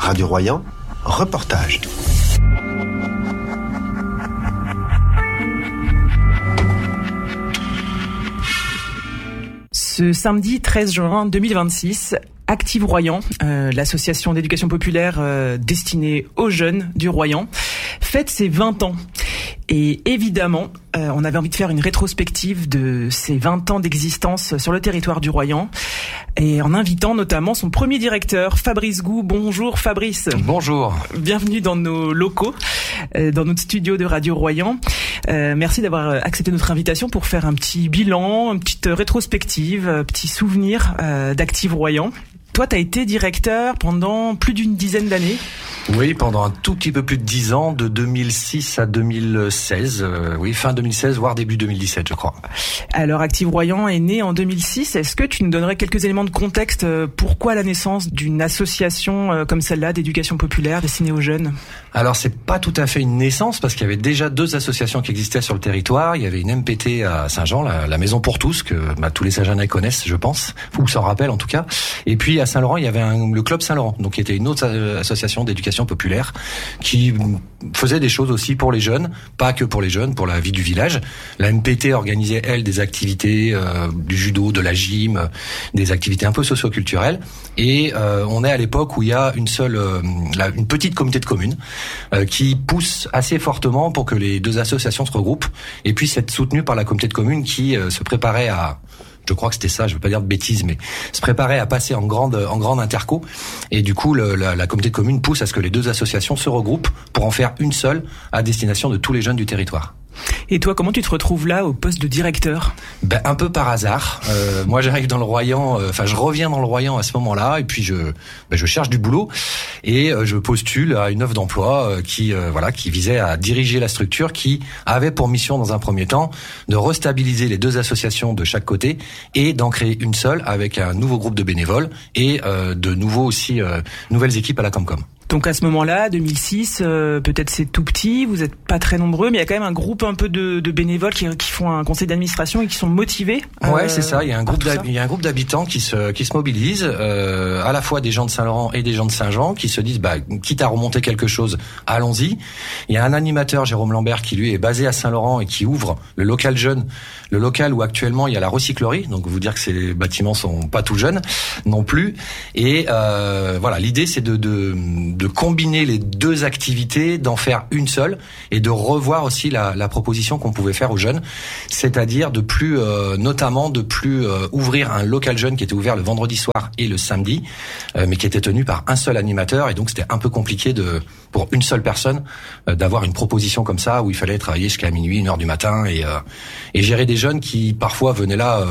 Radio Royan, reportage. Ce samedi 13 juin 2026, Active Royan, l'association d'éducation populaire destinée aux jeunes du Royan, fête ses 20 ans. Et évidemment, on avait envie de faire une rétrospective de ces 20 ans d'existence sur le territoire du Royan, et en invitant notamment son premier directeur, Fabrice Gou. Bonjour Fabrice. Bonjour. Bienvenue dans nos locaux, dans notre studio de Radio Royan. Merci d'avoir accepté notre invitation pour faire un petit bilan, une petite rétrospective, un petit souvenir d'Active Royan. Toi, tu as été directeur pendant plus d'une dizaine d'années. Oui, pendant un tout petit peu plus de 10 ans, de 2006 à 2016. Fin 2016, voire début 2017, je crois. Alors, Active Royan est né en 2006. Est-ce que tu nous donnerais quelques éléments de contexte? Pourquoi la naissance d'une association comme celle-là d'éducation populaire destinée aux jeunes? Alors, c'est pas tout à fait une naissance, parce qu'il y avait déjà 2 associations qui existaient sur le territoire. Il y avait une MPT à Saint-Jean, la Maison pour tous, que tous les Saint-Jeanais connaissent, je pense, ou s'en rappellent en tout cas. Et puis, à Saint-Laurent, il y avait le Club Saint-Laurent, donc qui était une autre association d'éducation populaire qui faisait des choses aussi pour les jeunes, pas que pour les jeunes, pour la vie du village. La MPT organisait, elle, des activités, du judo, de la gym, des activités un peu socio-culturelles. Et on est à l'époque où il y a une petite communauté de communes qui pousse assez fortement pour que les 2 associations se regroupent et puissent être soutenues par la communauté de communes qui se préparait à... Je crois que c'était ça, je veux pas dire de bêtises, mais se préparait à passer en grande interco. Et du coup, la communauté de communes pousse à ce que les 2 associations se regroupent pour en faire une seule à destination de tous les jeunes du territoire. Et toi, comment tu te retrouves là au poste de directeur? Un peu par hasard. Moi, j'arrive dans le Royan. Je reviens dans le Royan à ce moment-là, et puis je cherche du boulot et je postule à une offre d'emploi qui visait à diriger la structure, qui avait pour mission dans un premier temps de restabiliser les 2 associations de chaque côté et d'en créer une seule avec un nouveau groupe de bénévoles et de nouveaux aussi nouvelles équipes à la Comcom. Donc à ce moment-là, 2006, peut-être c'est tout petit, vous êtes pas très nombreux, mais il y a quand même un groupe un peu de bénévoles qui font un conseil d'administration et qui sont motivés. Ouais, c'est ça. Il y a un groupe d'habitants qui se mobilisent, à la fois des gens de Saint-Laurent et des gens de Saint-Jean, qui se disent, quitte à remonter quelque chose, allons-y. Il y a un animateur, Jérôme Lambert, qui lui est basé à Saint-Laurent et qui ouvre le local jeune, le local où actuellement il y a la recyclerie. Donc vous dire que ces bâtiments sont pas tout jeunes non plus. Et l'idée c'est de combiner les 2 activités, d'en faire une seule et de revoir aussi la proposition qu'on pouvait faire aux jeunes, c'est-à-dire de plus ouvrir un local jeune qui était ouvert le vendredi soir et le samedi, mais qui était tenu par un seul animateur, et donc c'était un peu compliqué pour une seule personne d'avoir une proposition comme ça où il fallait travailler jusqu'à minuit, 1h du matin et gérer des jeunes qui parfois venaient là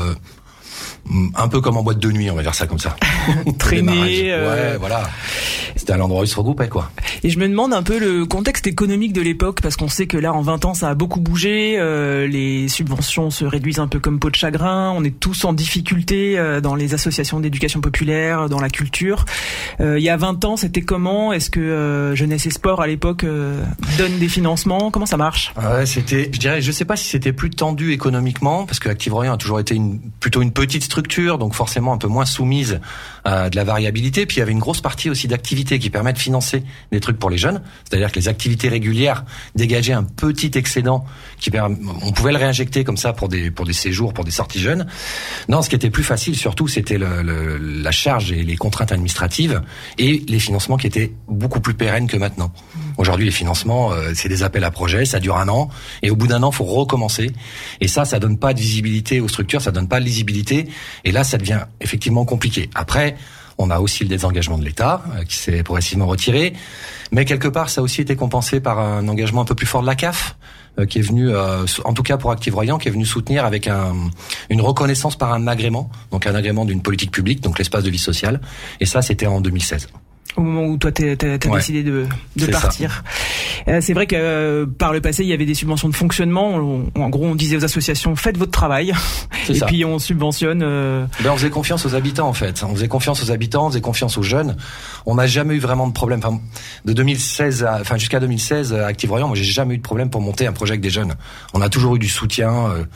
un peu comme en boîte de nuit, on va dire ça comme ça. Traîner. Ouais, voilà. C'était à l'endroit où ils se regroupaient, quoi. Et je me demande un peu le contexte économique de l'époque, parce qu'on sait que là, en 20 ans, ça a beaucoup bougé. Les subventions se réduisent un peu comme peau de chagrin. On est tous en difficulté dans les associations d'éducation populaire, dans la culture. Il y a 20 ans, c'était comment? Est-ce que Jeunesse et Sport, à l'époque, donne des financements? Comment ça marche? Je sais pas si c'était plus tendu économiquement, parce que Active Royan a toujours été plutôt une petite structure, donc forcément un peu moins soumise à de la variabilité. Puis il y avait une grosse partie aussi d'activités qui permettent de financer des trucs pour les jeunes. C'est-à-dire que les activités régulières dégageaient un petit excédent on pouvait le réinjecter comme ça pour des séjours, pour des sorties jeunes. Non, ce qui était plus facile surtout, c'était la charge et les contraintes administratives et les financements qui étaient beaucoup plus pérennes que maintenant. Aujourd'hui, les financements, c'est des appels à projets, ça dure 1 an, et au bout d'1 an, faut recommencer. Et ça donne pas de visibilité aux structures, ça donne pas de lisibilité, et là, ça devient effectivement compliqué. Après, on a aussi le désengagement de l'État, qui s'est progressivement retiré, mais quelque part, ça a aussi été compensé par un engagement un peu plus fort de la CAF, qui est venu, en tout cas pour Active Royan, qui est venu soutenir avec une reconnaissance par un agrément, donc un agrément d'une politique publique, donc l'espace de vie sociale, et ça, c'était en 2016. Au moment où toi t'as décidé de partir. C'est vrai que par le passé il y avait des subventions de fonctionnement. En gros on disait aux associations faites votre travail puis on subventionne. On faisait confiance aux habitants en fait. On faisait confiance aux habitants, on faisait confiance aux jeunes. On n'a jamais eu vraiment de problème. De 2016 jusqu'à 2016 à Active Royan, moi j'ai jamais eu de problème pour monter un projet avec des jeunes. On a toujours eu du soutien.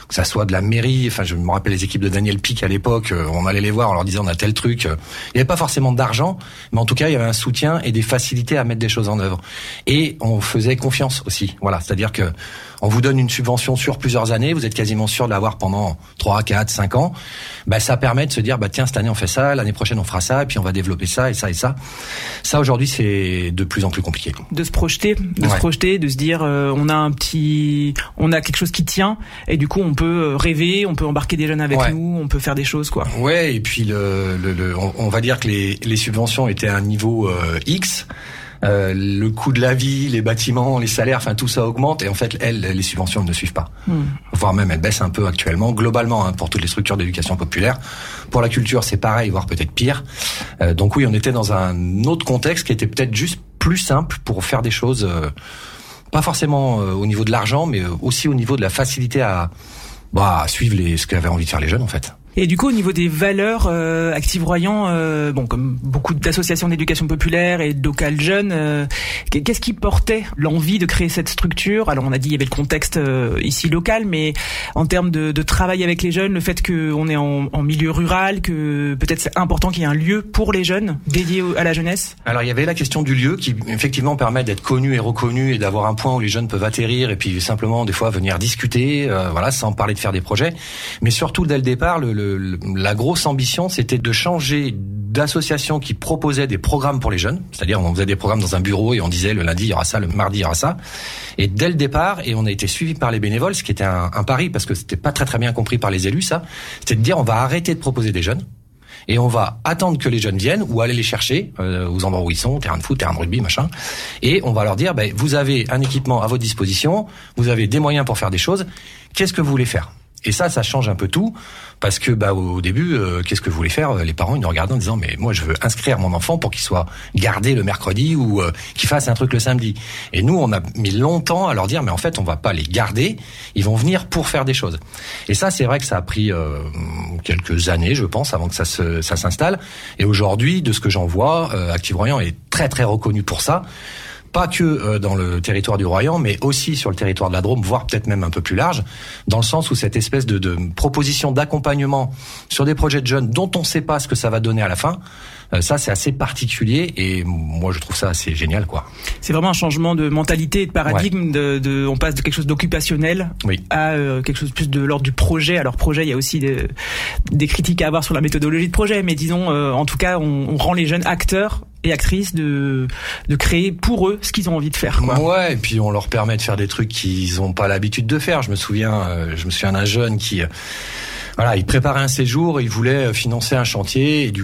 que ça soit de la mairie. Enfin, je me rappelle les équipes de Daniel Pic à l'époque, on allait les voir, on leur disait on a tel truc. Il n'y avait pas forcément d'argent, mais en tout cas il y avait un soutien et des facilités à mettre des choses en œuvre. Et on faisait confiance aussi. Voilà, c'est-à-dire que on vous donne une subvention sur plusieurs années, vous êtes quasiment sûr de l'avoir pendant 3, 4, 5 ans. Ça permet de se dire tiens, cette année on fait ça, l'année prochaine on fera ça, et puis on va développer ça et ça et ça. Ça aujourd'hui c'est de plus en plus compliqué. De se projeter, de se dire on a quelque chose qui tient, et du coup on peut rêver, on peut embarquer des jeunes avec nous, on peut faire des choses quoi. Ouais, et puis on va dire que les subventions étaient à un niveau X. Le coût de la vie, les bâtiments, les salaires, enfin tout ça augmente, et en fait les subventions ne suivent pas. Voire même elles baissent un peu actuellement, globalement pour toutes les structures d'éducation populaire. Pour la culture c'est pareil, voire peut-être pire. Donc oui, on était dans un autre contexte qui était peut-être juste plus simple pour faire des choses, pas forcément au niveau de l'argent, mais aussi au niveau de la facilité à suivre ce qu'avaient envie de faire les jeunes en fait. Et du coup, au niveau des valeurs, Active Royan, comme beaucoup d'associations d'éducation populaire et de locales jeunes, qu'est-ce qui portait l'envie de créer cette structure? Alors, on a dit il y avait le contexte ici local, mais en termes de travail avec les jeunes, le fait qu'on est en milieu rural, que peut-être c'est important qu'il y ait un lieu pour les jeunes dédié à la jeunesse. Alors, il y avait la question du lieu qui effectivement permet d'être connu et reconnu et d'avoir un point où les jeunes peuvent atterrir et puis simplement des fois venir discuter, sans parler de faire des projets. Mais surtout dès le départ, la grosse ambition, c'était de changer d'association qui proposait des programmes pour les jeunes. C'est-à-dire, on faisait des programmes dans un bureau et on disait le lundi, il y aura ça, le mardi, il y aura ça. Et dès le départ, et on a été suivi par les bénévoles, ce qui était un pari parce que c'était pas très très bien compris par les élus, ça. C'était de dire, on va arrêter de proposer des jeunes. Et on va attendre que les jeunes viennent ou aller les chercher aux endroits où ils sont, terrain de foot, terrain de rugby, machin. Et on va leur dire, vous avez un équipement à votre disposition, vous avez des moyens pour faire des choses. Qu'est-ce que vous voulez faire ? Et ça change un peu tout, parce que au début, qu'est-ce que vous voulez faire ? Les parents, ils nous regardaient en disant, mais moi, je veux inscrire mon enfant pour qu'il soit gardé le mercredi ou qu'il fasse un truc le samedi. Et nous, on a mis longtemps à leur dire, mais en fait, on va pas les garder, ils vont venir pour faire des choses. Et ça, c'est vrai que ça a pris quelques années, je pense, avant que ça s'installe. Et aujourd'hui, de ce que j'en vois, Active Royan est très très reconnu pour ça. Pas que dans le territoire du Royan, mais aussi sur le territoire de la Drôme, voire peut-être même un peu plus large, dans le sens où cette espèce de proposition d'accompagnement sur des projets de jeunes dont on ne sait pas ce que ça va donner à la fin, ça c'est assez particulier et moi je trouve ça assez génial quoi. C'est vraiment un changement de mentalité et de paradigme, on passe de quelque chose d'occupationnel à quelque chose plus de l'ordre du projet. Alors projet, il y a aussi des critiques à avoir sur la méthodologie de projet, mais disons en tout cas on rend les jeunes acteurs et actrices de créer pour eux ce qu'ils ont envie de faire quoi. Ouais, et puis on leur permet de faire des trucs qu'ils ont pas l'habitude de faire. Je me souviens d'un jeune qui il préparait un séjour, il voulait financer un chantier et du